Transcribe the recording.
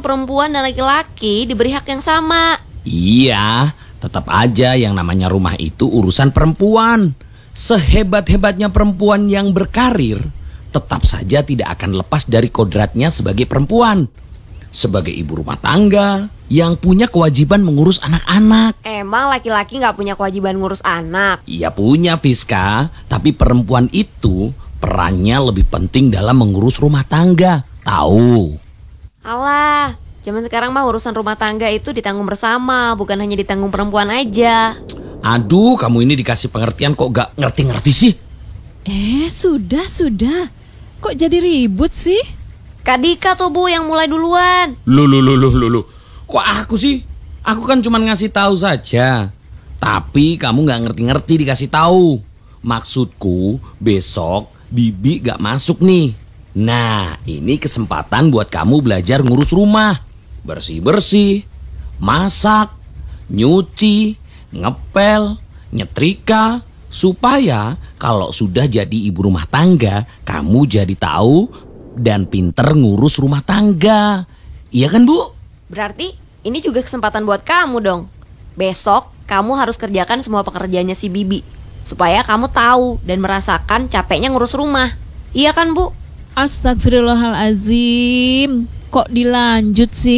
perempuan dan laki-laki diberi hak yang sama. Iya, tetap aja yang namanya rumah itu urusan perempuan. Sehebat-hebatnya perempuan yang berkarir, tetap saja tidak akan lepas dari kodratnya sebagai perempuan. Sebagai ibu rumah tangga yang punya kewajiban mengurus anak-anak. Emang laki-laki gak punya kewajiban ngurus anak? Iya punya, Fiska, tapi perempuan itu perannya lebih penting dalam mengurus rumah tangga. Tahu? Alah, zaman sekarang mah urusan rumah tangga itu ditanggung bersama, bukan hanya ditanggung perempuan aja. Aduh, kamu ini dikasih pengertian kok gak ngerti-ngerti sih? Sudah. Kok jadi ribut sih? Kak Dika tuh Bu yang mulai duluan. Loh. Kok aku sih? Aku kan cuma ngasih tahu saja. Tapi kamu gak ngerti-ngerti dikasih tahu. Maksudku besok Bibi gak masuk nih. Nah, ini kesempatan buat kamu belajar ngurus rumah. Bersih-bersih, masak, nyuci, ngepel, nyetrika. Supaya kalau sudah jadi ibu rumah tangga, kamu jadi tahu dan pinter ngurus rumah tangga. Iya kan, Bu? Berarti ini juga kesempatan buat kamu dong. Besok kamu harus kerjakan semua pekerjaannya si Bibi, supaya kamu tahu dan merasakan capeknya ngurus rumah. Iya kan, Bu? Astagfirullahalazim. Kok dilanjut sih?